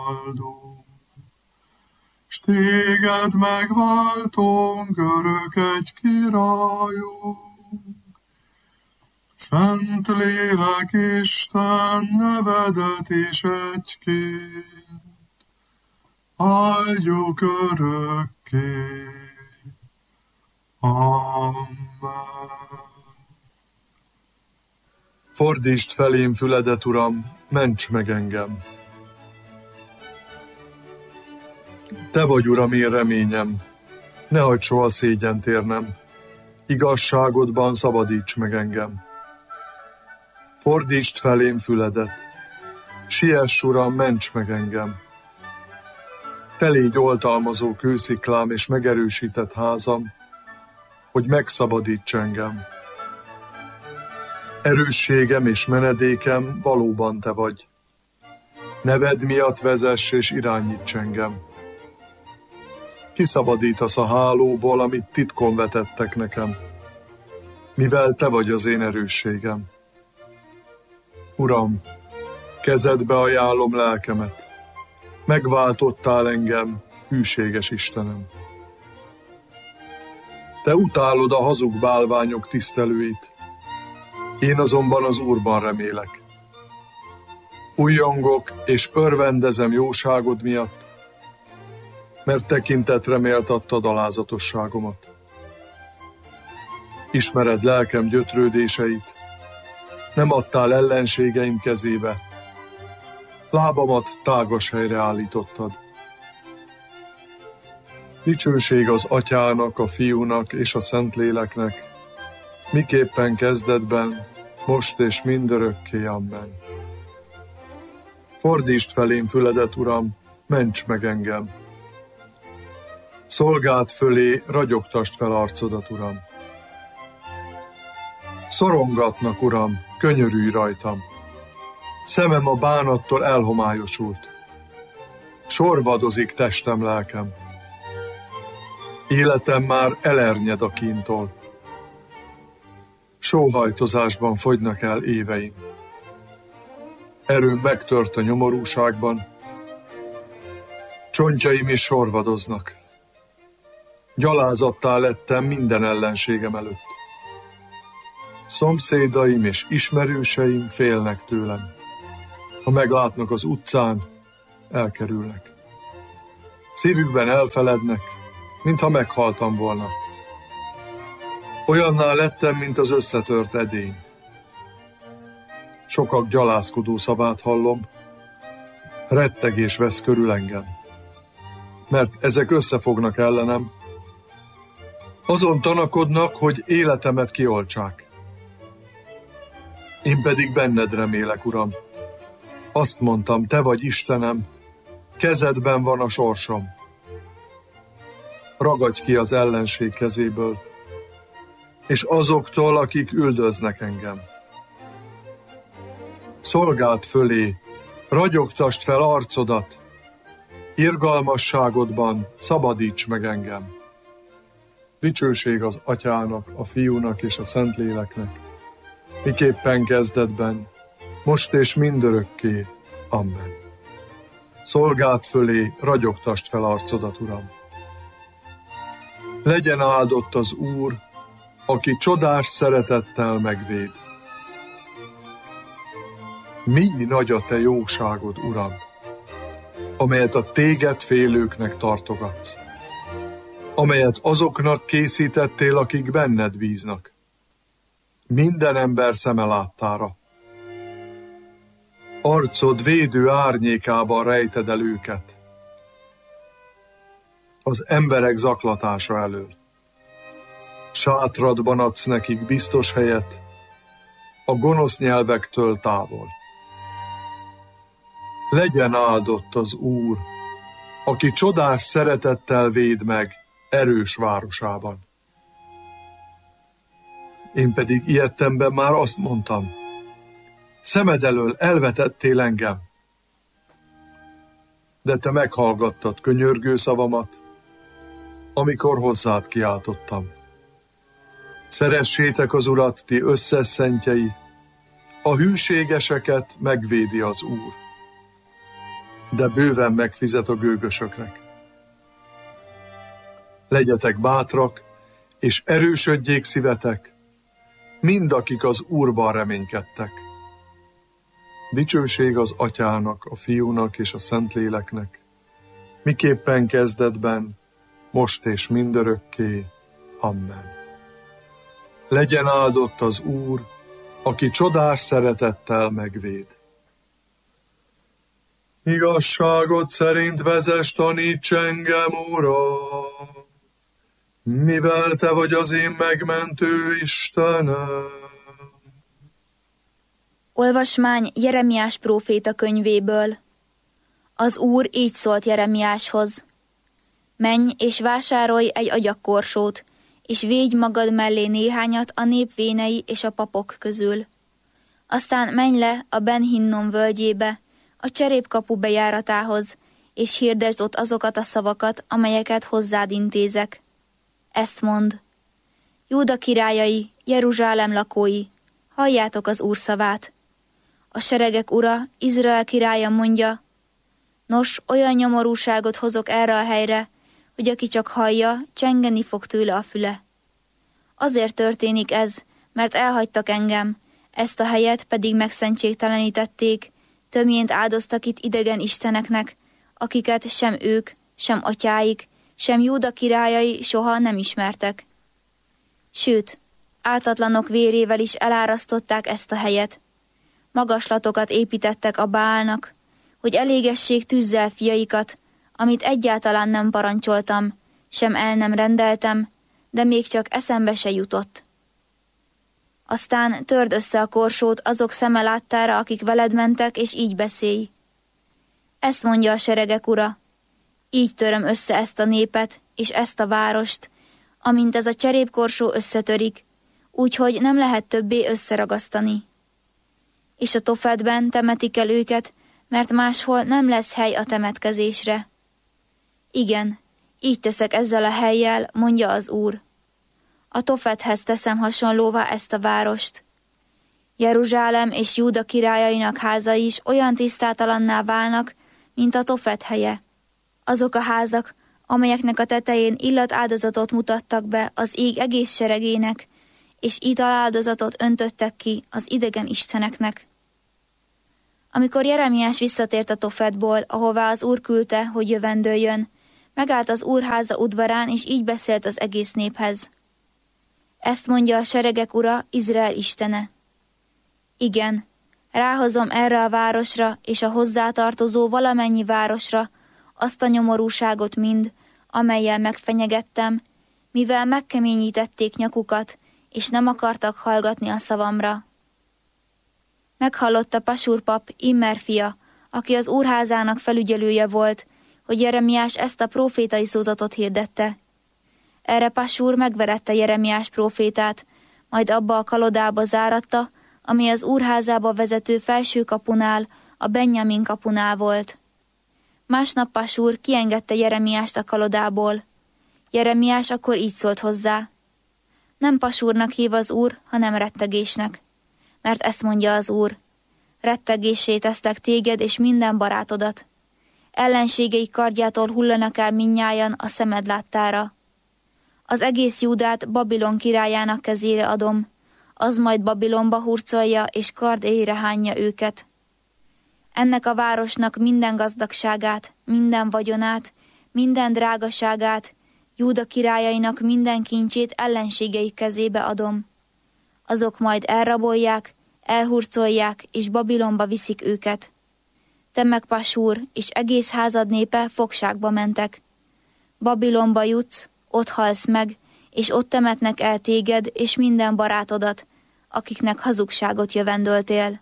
áldunk. S téged megváltunk, örök egy királyunk. Szent Lélek Isten, nevedet is egyként, áldjuk örökké. Amen. Fordítsd felém füledet, Uram, ments meg engem. Te vagy, Uram, én reményem, ne hagyd soha szégyent érnem, igazságodban szabadíts meg engem. Fordítsd felém füledet, siess, Uram, ments meg engem. Te légy oltalmazó kősziklám és megerősített házam, hogy megszabadíts engem. Erősségem és menedékem valóban Te vagy. Neved miatt vezess és irányíts engem. Kiszabadítasz a hálóból, amit titkon vetettek nekem, mivel Te vagy az én erősségem. Uram, kezedbe ajánlom lelkemet, megváltottál engem, hűséges Istenem. Te utálod a hazug bálványok tisztelőit, én azonban az Úrban remélek. Újjongok és örvendezem jóságod miatt, mert tekintetre méltattad alázatosságomat. Ismered lelkem gyötrődéseit, nem adtál ellenségeim kezébe, lábamat tágas helyre állítottad. Dicsőség az Atyának, a Fiúnak és a Szentléleknek, miképpen kezdetben, most és mindörökké. Amen. Fordítsd felém füledet, Uram, ments meg engem. Szolgád fölé ragyogtasd fel arcodat, Uram. Szorongatnak, Uram, könyörülj rajtam. Szemem a bánattól elhomályosult. Sorvadozik testem, lelkem. Életem már elernyed a kíntól. Sóhajtozásban fogynak el éveim. Erőm megtört a nyomorúságban. Csontjaim is sorvadoznak. Gyalázattá lettem minden ellenségem előtt. Szomszédaim és ismerőseim félnek tőlem. Ha meglátnak az utcán, elkerülnek. Szívükben elfelednek, mintha meghaltam volna. Olyanná lettem, mint az összetört edény. Sokak gyalázkodó szavát hallom, rettegés vesz körül engem. Mert ezek összefognak ellenem, azon tanakodnak, hogy életemet kioltsák. Én pedig benned remélek, Uram. Azt mondtam, Te vagy Istenem, kezedben van a sorsom. Ragadj ki az ellenség kezéből, és azoktól, akik üldöznek engem. Szolgád fölé, ragyogtasd fel arcodat, irgalmasságodban szabadíts meg engem. Dicsőség az Atyának, a Fiúnak és a Szentléleknek, miképpen kezdetben, most és mindörökké. Amen. Szolgád fölé ragyogtasd fel arcodat, Uram. Legyen áldott az Úr, aki csodás szeretettel megvéd. Mi nagy a Te jóságod, Uram, amelyet a Téged félőknek tartogatsz, amelyet azoknak készítettél, akik benned bíznak, minden ember szeme láttára. Arcod védő árnyékában rejted el őket, az emberek zaklatása elől. Sátradban adsz nekik biztos helyet, a gonosz nyelvektől távol. Legyen áldott az Úr, aki csodás szeretettel véd meg erős városában. Én pedig ilyettemben már azt mondtam, szemed elől elvetettél engem. De Te meghallgattad könyörgő szavamat, amikor hozzád kiáltottam. Szeressétek az Urat, ti összes szentjei, a hűségeseket megvédi az Úr. de bőven megfizet a gőgösöknek. Legyetek bátrak, és erősödjék szívetek, mind akik az Úrban reménykedtek. Dicsőség az Atyának, a Fiúnak és a Szentléleknek, miképpen kezdetben, most és mindörökké. Amen. Legyen áldott az Úr, aki csodás szeretettel megvéd. Igazságot szerint vezess, taníts engem, Uram, mivel te vagy az én megmentő Istenem. Olvasmány Jeremiás próféta könyvéből. Az Úr így szólt Jeremiáshoz: Menj és vásárolj egy agyagkorsót, és védj magad mellé néhányat a nép vénei és a papok közül. Aztán menj le a Ben Hinnom völgyébe, a cserépkapu bejáratához, és hirdesd ott azokat a szavakat, amelyeket hozzád intézek. Ezt mondd: Júda királyai, Jeruzsálem lakói, halljátok az Úr szavát. A seregek ura, Izrael királya mondja: Nos, olyan nyomorúságot hozok erre a helyre, hogy aki csak hallja, csengeni fog tőle a füle. Azért történik ez, mert elhagytak engem, ezt a helyet pedig megszentségtelenítették, tömjént áldoztak itt idegen isteneknek, akiket sem ők, sem atyáik, sem Júda királyai soha nem ismertek. Sőt, ártatlanok vérével is elárasztották ezt a helyet. Magaslatokat építettek a Baálnak, hogy elégessék tűzzel fiaikat, amit egyáltalán nem parancsoltam, sem el nem rendeltem, de még csak eszembe se jutott. Aztán törd össze a korsót azok szeme láttára, akik veled mentek, és így beszélj. Ezt mondja a seregek ura: Így töröm össze ezt a népet, és ezt a várost, amint ez a cserépkorsó összetörik, úgyhogy nem lehet többé összeragasztani. És a Tofetben temetik el őket, mert máshol nem lesz hely a temetkezésre. Igen, így teszek ezzel a hellyel, mondja az Úr. A Tofethez teszem hasonlóvá ezt a várost. Jeruzsálem és Júda királyainak házai is olyan tisztátalanná válnak, mint a Tofet helye. Azok a házak, amelyeknek a tetején illatáldozatot mutattak be az ég egész seregének, és italáldozatot öntöttek ki az idegen isteneknek. Amikor Jeremiás visszatért a Tofetból, ahová az Úr küldte, hogy jövendőljön, megállt az Úrháza udvarán, és így beszélt az egész néphez. Ezt mondja a seregek ura, Izrael istene. Igen, ráhozom erre a városra és a hozzátartozó valamennyi városra azt a nyomorúságot mind, amellyel megfenyegettem, mivel megkeményítették nyakukat, és nem akartak hallgatni a szavamra. Meghallotta Pasúr pap, Immer fia, aki az Úrházának felügyelője volt, hogy Jeremiás ezt a prófétai szózatot hirdette. Erre Pasúr megverette Jeremiás prófétát, majd abba a kalodába záratta, ami az Úrházába vezető felső kapunál, a Benjamin kapunál volt. Másnap Pasúr kiengedte Jeremiást a kalodából. Jeremiás akkor így szólt hozzá: Nem Pasúrnak hív az Úr, hanem rettegésnek. Mert ezt mondja az Úr: rettegéssé teszlek téged és minden barátodat. Ellenségei kardjától hullanak el mindnyájan a szemed láttára. Az egész Júdát Babilon királyának kezére adom, az majd Babilonba hurcolja és kardélyre hányja őket. Ennek a városnak minden gazdagságát, minden vagyonát, minden drágaságát, Júda királyainak minden kincsét ellenségei kezébe adom. Azok majd elrabolják, elhurcolják, és Babilonba viszik őket. Te meg Pasúr, és egész házad népe fogságba mentek. Babilonba jutsz, ott halsz meg, és ott temetnek el téged, és minden barátodat, akiknek hazugságot jövendöltél.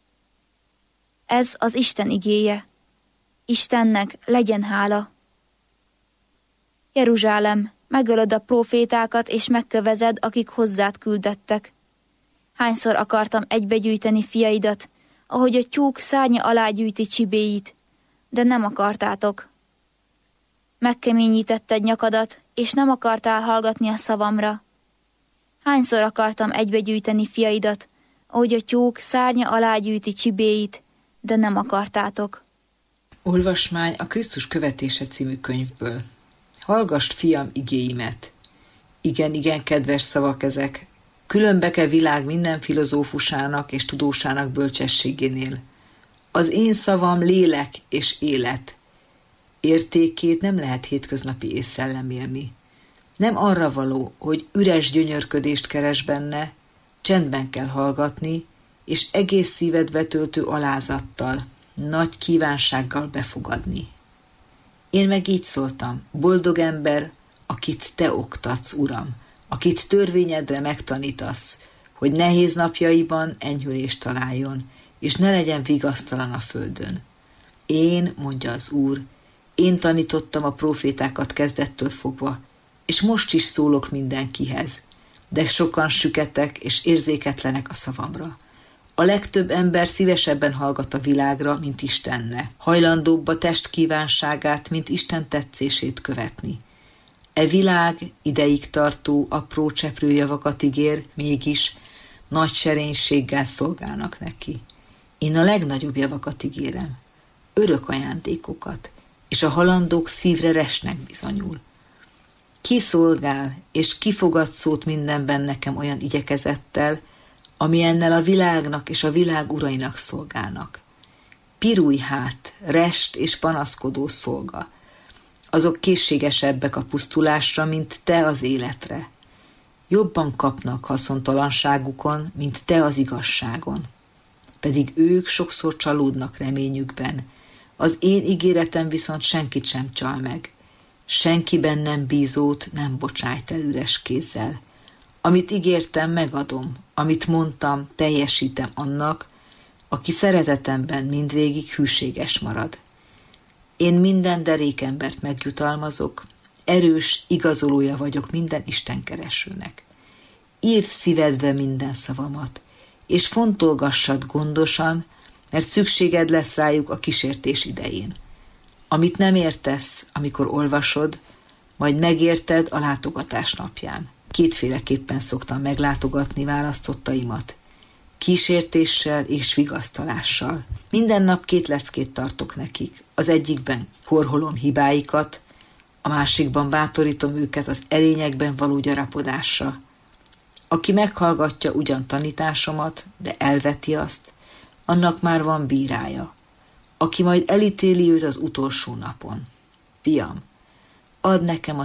Ez az Isten igéje. Istennek legyen hála. Jeruzsálem, megölöd a prófétákat, és megkövezed, akik hozzád küldettek. Hányszor akartam egybegyűjteni fiaidat, ahogy a tyúk szárnya alá gyűjti csibéit, de nem akartátok. Megkeményítetted nyakadat, és nem akartál hallgatni a szavamra. Hányszor akartam egybegyűjteni fiaidat, ahogy a tyúk szárnya alá gyűjti csibéit, de nem akartátok. Olvasmány a Krisztus követése című könyvből. Hallgasd, fiam, igéimet! Igen, kedves szavak ezek. Különbeke világ minden filozófusának és tudósának bölcsességénél. Az én szavam lélek és élet. Értékét nem lehet hétköznapi ésszel lemérni. Nem arra való, hogy üres gyönyörködést keres benne, csendben kell hallgatni, és egész szívedbe töltő alázattal, nagy kívánsággal befogadni. Én meg így szóltam, boldog ember, akit te oktatsz, Uram, akit törvényedre megtanítasz, hogy nehéz napjaiban enyhülést találjon, és ne legyen vigasztalan a földön. Én, mondja az Úr, én tanítottam a prófétákat kezdettől fogva, és most is szólok mindenkihez, de sokan süketek és érzéketlenek a szavamra. A legtöbb ember szívesebben hallgat a világra, mint Istenre, hajlandóbb a test kívánságát, mint Isten tetszését követni. E világ ideig tartó, apró cseprőjavakat ígér, mégis nagy serénységgel szolgálnak neki. Én a legnagyobb javakat ígérem, örök ajándékokat, és a halandók szívre resnek bizonyul. Ki szolgál, és ki fogad szót mindenben nekem olyan igyekezettel, amilyennel a világnak és a világ urainak szolgálnak. Pirulj hát, rest és panaszkodó szolga. Azok készségesebbek a pusztulásra, mint te az életre. Jobban kapnak haszontalanságukon, mint te az igazságon. Pedig ők sokszor csalódnak reményükben. Az én ígéretem viszont senkit sem csal meg. Senkiben nem bízót nem bocsájt el üres kézzel. Amit ígértem, megadom, amit mondtam, teljesítem annak, aki szeretetemben mindvégig hűséges marad. Én minden derékembert megjutalmazok, erős igazolója vagyok minden istenkeresőnek. Írd szívedbe minden szavamat, és fontolgassad gondosan, mert szükséged lesz rájuk a kísértés idején. Amit nem értesz, amikor olvasod, majd megérted a látogatás napján. Kétféleképpen szoktam meglátogatni választottaimat. Kísértéssel és vigasztalással. Minden nap 2 leckét tartok nekik. Az egyikben korholom hibáikat, a másikban bátorítom őket az erényekben való gyarapodásra. Aki meghallgatja ugyan tanításomat, de elveti azt, annak már van bírája. Aki majd elítéli őt az utolsó napon. Fiam, add nekem a